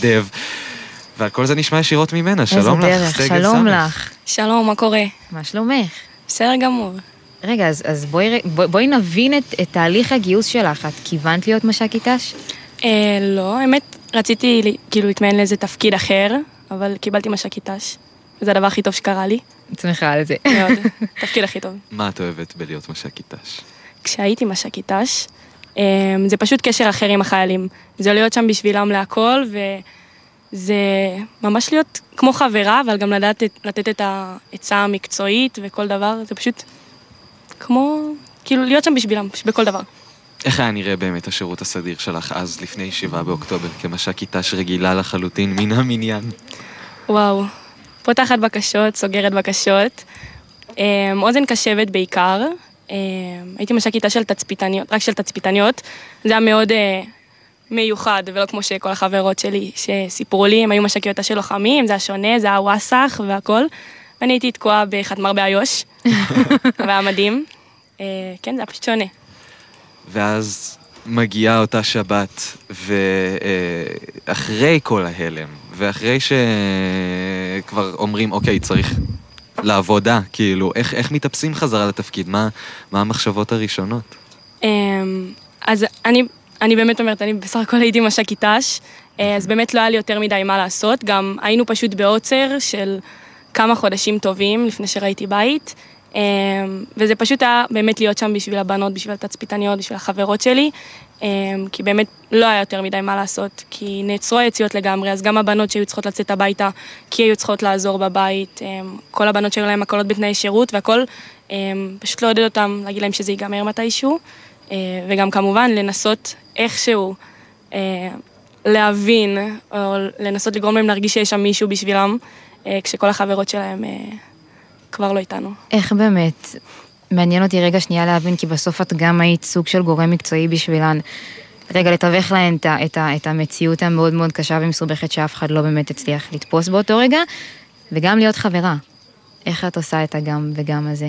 מתנדב, ועל כל זה נשמע ישירות ממנה. שלום לך, סגל סמך. שלום לך. שלום, מה קורה? מה שלומך? בסדר גמור. רגע, אז בואי נבין את תהליך הגיוס שלך. את כיוונת להיות מש"קית ת"ש? לא, האמת, רציתי כאילו להתמיין לאיזה תפקיד אחר, אבל קיבלתי מש"קית ת"ש. זה הדבר הכי טוב שקרה לי. שמחה על זה. מאוד, תפקיד הכי טוב. מה את אוהבת בלהיות מש"קית ת"ש? כשהייתי מש"קית ת"ש, זה פשוט קשר אחר עם החיילים. זה להיות שם בשבילם להכל, וזה ממש להיות כמו חברה, אבל גם לדעת לתת את העצה המקצועית וכל דבר. זה פשוט כמו, כאילו, להיות שם בשבילם, בכל דבר. איך היה נראה באמת השירות הסדיר שלך אז, לפני 7 באוקטובר, כמש"קית ת"ש רגילה לחלוטין מן המניין? וואו, פותחת בקשות, סוגרת בקשות, אוזן קשבת בעיקר, הייתי מש"קית ת"ש של תצפיתניות, רק של תצפיתניות, זה היה מאוד מיוחד, ולא כמו שכל החברות שלי שסיפרו לי, הם היו מש"קיות ת"ש של לוחמים, זה היה שונה, זה היה וואסך והכל, ואני הייתי תקועה בחתמר באיו"ש, והיה מדהים, כן, זה היה פשוט שונה. ואז מגיעה אותה שבת, ואחרי כל ההלם, ואחרי שכבר אומרים, אוקיי, צריך לעבודה, כאילו, איך מתאפסים חזרה לתפקיד? מה המחשבות הראשונות? אז אני באמת אומרת, אני בסך הכל הייתי מש"קית ת"ש, אז באמת לא היה לי יותר מדי מה לעשות, גם היינו פשוט בעוצר של כמה חודשים טובים לפני שראיתי בית, וזה פשוט היה באמת להיות שם בשביל הבנות, בשביל התצפיתניות, בשביל החברות שלי, כי באמת לא היה יותר מדי מה לעשות, כי נעצרו היציאות לגמרי, אז גם הבנות שהיו צריכות לצאת הביתה, כי היו צריכות לעזור בבית, כל הבנות שהיו להם הקולות בתנאי שירות, והכל פשוט לעודד אותם, להגיד להם שזה ייגמר מתישהו, וגם כמובן לנסות איכשהו להבין, או לנסות לגרום להם להרגיש שיש שם מישהו בשבילם, כשכל החברות שלהם כבר לא איתנו. איך באמת? מעניין אותי רגע שנייה להבין, כי בסוף את גם היית סוג של גורם מקצועי בשבילן. רגע, לתווך להן את המציאות המאוד מאוד קשה ומסובכת שאף אחד לא באמת הצליח לתפוס באותו רגע, וגם להיות חברה. איך את עושה את הגם וגם הזה?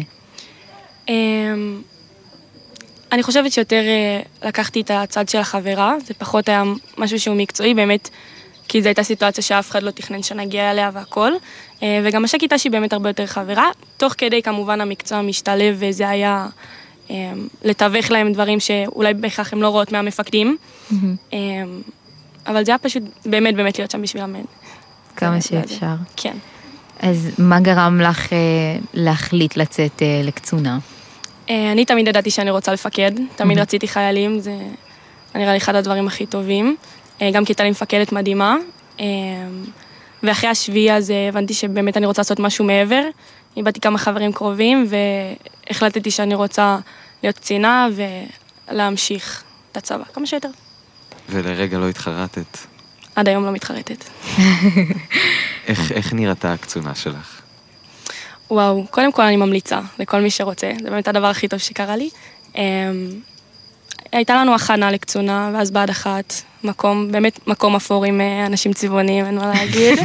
אני חושבת שיותר לקחתי את הצד של החברה, זה פחות היה משהו שהוא מקצועי, באמת, כי זו הייתה סיטואציה שאף אחד לא תכנן שנגיע אליה והכל, וגם מש"קית ת"ש היא באמת הרבה יותר חברה, תוך כדי כמובן המקצוע משתלב, וזה היה לתווך להם דברים שאולי בהכרח הם לא רואות מהמפקדים, אבל זה היה פשוט באמת להיות שם בשבילם. כמה שאפשר. כן. אז מה גרם לך להחליט לצאת לקצונה? אני תמיד ידעתי שאני רוצה לפקד, תמיד רציתי חיילים, זה נראה לי אחד הדברים הכי טובים. גם כי הייתה לי מפקדת מדהימה, ואחרי השביעי הזה הבנתי שבאמת אני רוצה לעשות משהו מעבר, איבדתי כמה חברים קרובים, והחלטתי שאני רוצה להיות קצינה ולהמשיך את הצבא, כמה שיותר. ולרגע לא התחרטת? עד היום לא מתחרטת. איך נראתה הקצונה שלך? וואו, קודם כל אני ממליצה לכל מי שרוצה, זה באמת הדבר הכי טוב שקרה לי. הייתה לנו הכנה לקצונה, ואז בעד אחת, באמת מקום אפור עם אנשים צבעונים, אין מה להגיד.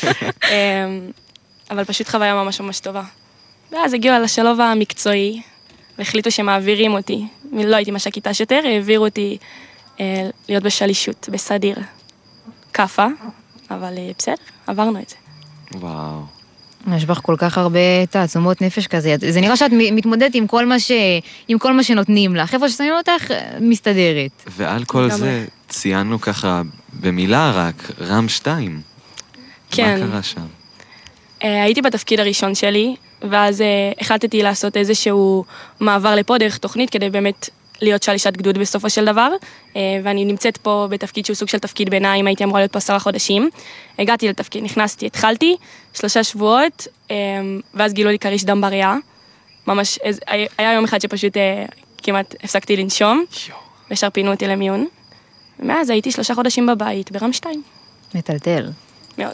אבל פשוט חוויה ממש טובה. ואז הגיעו על השלב המקצועי, והחליטו שמעבירים אותי. לא הייתי מש"קית ת"ש יותר, העבירו אותי להיות בשלישות, בסדיר. קפה, אבל בסדר, עברנו את זה. וואו. יש בך כל כך הרבה תעצומות נפש כזה. זה נראה שאת מתמודדת עם כל מה שנותנים לך. איפה ששמים אותך, מסתדרת. ועל כל זה ציינו ככה במילה רק, רם 2. כן. מה קרה שם? הייתי בתפקיד הראשון שלי, ואז החלטתי לעשות איזשהו מעבר לפה דרך תוכנית, כדי באמת להיות שלישת גדוד בסופו של דבר, ואני נמצאת פה בתפקיד שהוא סוג של תפקיד ביניים, הייתי אמורה להיות פה 10 חודשים. הגעתי לתפקיד, נכנסתי, התחלתי, 3 שבועות, ואז גילו לי קריש דם בריאה. ממש, היה יום אחד שפשוט כמעט הפסקתי לנשום, ושאר פינו אותי למיון. ומאז הייתי 3 חודשים בבית, ברם 2. מטלטל. מאוד.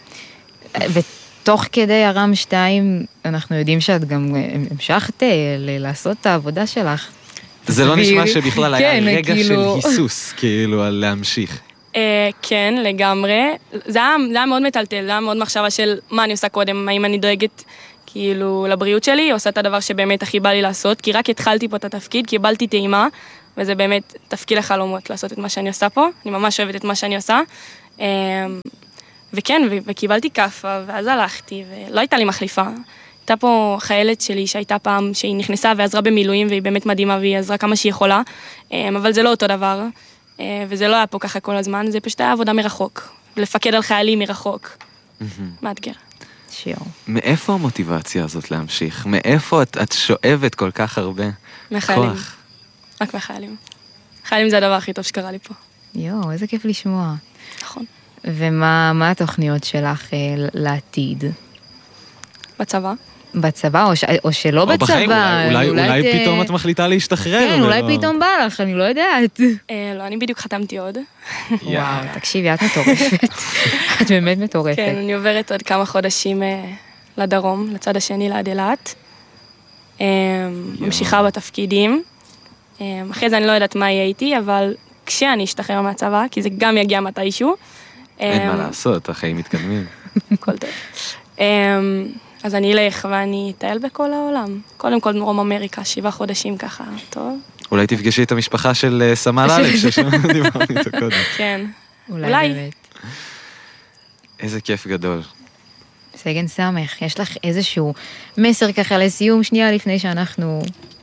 ותוך כדי הרם 2, אנחנו יודעים שאת גם המשכת לעשות את העבודה שלך. זה לא נשמע שבכלל היה רגע של היסוס, כאילו, על להמשיך. כן, לגמרי. זה היה מאוד מטלטל, זה היה מאוד מחשבה של מה אני עושה קודם, האם אני דואגת כאילו לבריאות שלי, עושה את הדבר שבאמת הכי בא לי לעשות, כי רק התחלתי פה את התפקיד, קיבלתי טעימה, וזה באמת תפקיד החלומות לעשות את מה שאני עושה פה, אני ממש אוהבת את מה שאני עושה, וכן, וקיבלתי כאפה, ואז הלכתי, ולא הייתה לי מחליפה. הייתה פה חיילת שלי שהייתה פעם, שהיא נכנסה ועזרה במילואים, והיא באמת מדהימה, והיא עזרה כמה שהיא יכולה, אבל זה לא אותו דבר, וזה לא היה פה ככה כל הזמן, זה פשוט היה עבודה מרחוק, לפקד על חיילים מרחוק. מאתגר. שיר. מאיפה המוטיבציה הזאת להמשיך? מאיפה את שואבת כל כך הרבה מחיילים. כוח? רק מחיילים. חיילים זה הדבר הכי טוב שקרה לי פה. יואו, איזה כיף לשמוע. נכון. ומה התוכניות שלך לעתיד? בצבא. בצבא, או שלא או בצבא? בחיים, אולי פתאום את מחליטה להשתחרר. כן, אולי פתאום בא לך, אני לא יודעת. לא, אני בדיוק חתמתי עוד. וואו, תקשיבי, את מטורפת. את באמת מטורפת. כן, אני עוברת עוד כמה חודשים לדרום, לצד השני, ליד אילת. ממשיכה בתפקידים. אחרי זה אני לא יודעת מה יהיה איתי, אבל כשאני אשתחרר מהצבא, כי זה גם יגיע מתישהו. אין מה לעשות, החיים מתקדמים. כל טוב. אז אני אלך ואני אטייל בכל העולם. קודם כל דרום אמריקה, 7 חודשים ככה, טוב. אולי תפגשי את המשפחה של סמל אלכס, שדיברנו איתו קודם. כן. אולי באמת. איזה כיף גדול. סגן סמך, יש לך איזשהו מסר ככה לסיום שנייה לפני שאנחנו...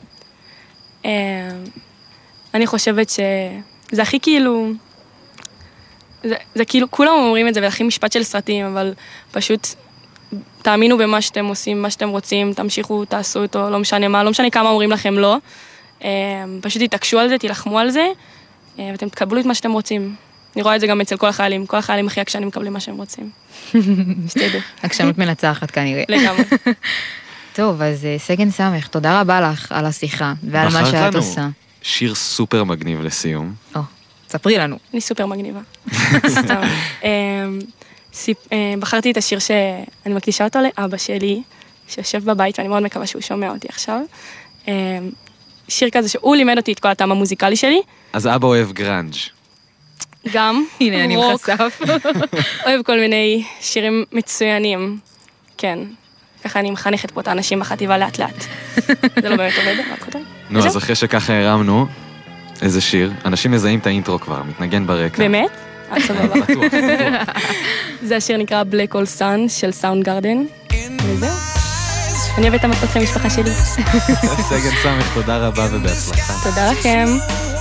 אני חושבת שזה הכי כאילו... זה כאילו, כולם אומרים את זה, והכי משפט של סרטים, אבל פשוט תאמינו במה שאתם עושים, מה שאתם רוצים, תמשיכו, תעשו אותו, לא משנה מה, לא משנה כמה אומרים לכם לא. פשוט תתעקשו על זה, תילחמו על זה, ואתם תקבלו את מה שאתם רוצים. אני רואה את זה גם אצל כל החיילים הכי עקשנים מקבלים מה שהם רוצים. שתדעו. עקשנות מנצחת כנראה. לגמרי. טוב, אז סגן סמך, תודה רבה לך על השיחה ועל מה שאת עושה. שיר סופר מגניב לסיום. ספרי לנו. אני סופר מגניבה. סתם. בחרתי את השיר שאני מקדישה אותו לאבא שלי, שיושב בבית, ואני מאוד מקווה שהוא שומע אותי עכשיו. שיר כזה שהוא לימד אותי את כל הטעם המוזיקלי שלי. אז אבא אוהב גרנג'. גם. הנה, אני מחשף. אוהב כל מיני שירים מצוינים. כן. ככה אני מחנכת פה את האנשים בחטיבה לאט לאט. זה לא באמת עובד, רק אותם. נו, אז אחרי שככה הרמנו, איזה שיר? אנשים מזהים את האינטרו כבר, מתנגן ברקע. באמת? סבבה. בטוח. זה השיר נקרא Black Hole Sun של סאונד גרדן. וזהו. אני אוהבת את המשפחה שלי. סגן סמך, תודה רבה ובהצלחה. תודה לכם.